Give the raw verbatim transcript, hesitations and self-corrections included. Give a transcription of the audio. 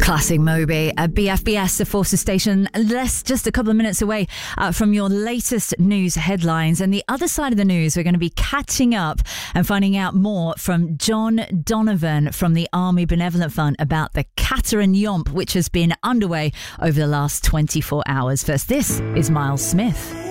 Classic Moby at B F B S, the Forces Station, less just a couple of minutes away uh, from your latest news headlines. And the other side of the news, we're going to be catching up and finding out more from John Donovan from the Army Benevolent Fund about the Caterin Yomp, which has been underway over the last twenty-four hours. First, this is Miles Smith.